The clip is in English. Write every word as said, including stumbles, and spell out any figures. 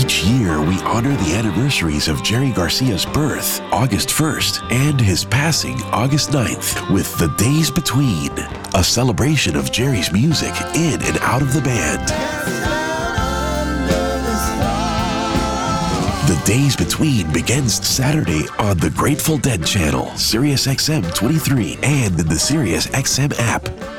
Each year, we honor the anniversaries of Jerry Garcia's birth, August first, and his passing, August ninth, with The Days Between, a celebration of Jerry's music in and out of the band. The Days Between begins Saturday on the Grateful Dead channel, Sirius X M twenty-three, and in the Sirius X M app.